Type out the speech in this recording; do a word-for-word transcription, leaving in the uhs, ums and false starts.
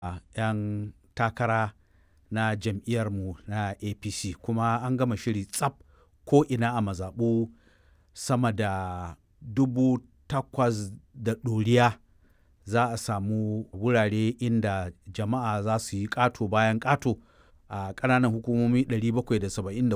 'yan takara na jam'iyyarmu na A P C, kuma an gama shiri tsaf ko'ina a mazaɓu sama da dubu takwas da ɗoriya. Za a samu wurare inda jama'a za su yi ƙato bayan ƙato a ƙananan hukumomi ɗari bakwai da saba'in da